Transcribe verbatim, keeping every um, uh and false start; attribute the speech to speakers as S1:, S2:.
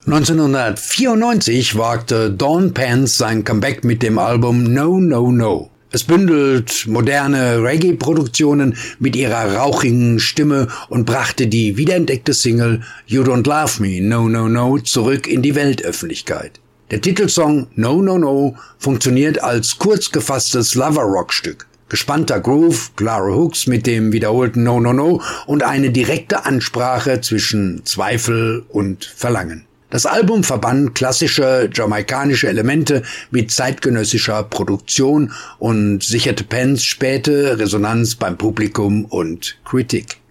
S1: neunzehnhundertvierundneunzig wagte Dawn Pence sein Comeback mit dem Album No No No. Es bündelt moderne Reggae-Produktionen mit ihrer rauchigen Stimme und brachte die wiederentdeckte Single You Don't Love Me, No No No zurück in die Weltöffentlichkeit. Der Titelsong No No No funktioniert als kurz gefasstes Lover-Rock-Stück. Gespannter Groove, klare Hooks mit dem wiederholten No No No und eine direkte Ansprache zwischen Zweifel und Verlangen. Das Album verband klassische jamaikanische Elemente mit zeitgenössischer Produktion und sicherte Pence späte Resonanz beim Publikum und Kritik.